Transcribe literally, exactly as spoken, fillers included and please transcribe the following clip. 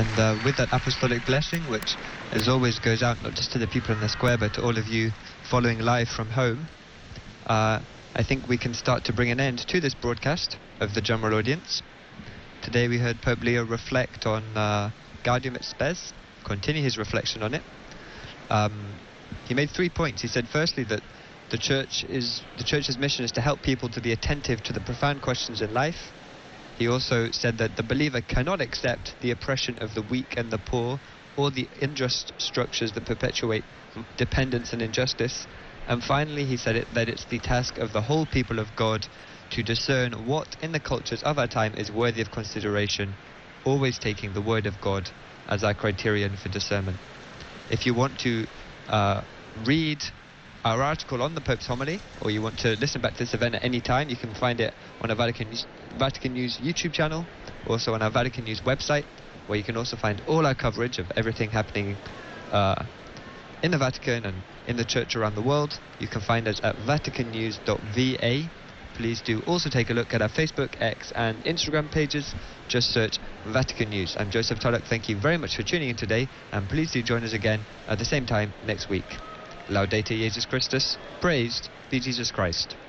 And uh, with that apostolic blessing, which as always goes out not just to the people in the square, but to all of you following live from home, uh, I think we can start to bring an end to this broadcast of the general audience. Today we heard Pope Leo reflect on uh, Gaudium et Spes, continue his reflection on it. Um, he made three points. He said, firstly, that the church is the church's mission is to help people to be attentive to the profound questions in life. He also said that the believer cannot accept the oppression of the weak and the poor, or the unjust structures that perpetuate dependence and injustice. And finally, he said it, that it's the task of the whole people of God to discern what in the cultures of our time is worthy of consideration, always taking the word of God as our criterion for discernment. If you want to uh, read our article on the Pope's homily, or you want to listen back to this event at any time, you can find it on our Vatican News, Vatican News YouTube channel, also on our Vatican News website, where you can also find all our coverage of everything happening uh, in the Vatican and in the Church around the world. You can find us at vatican news dot v a. Please do also take a look at our Facebook, X and Instagram pages. Just search Vatican News. I'm Joseph Tulloch. Thank you very much for tuning in today, and please do join us again at the same time next week. Laudate Jesus Christus. Praised be Jesus Christ.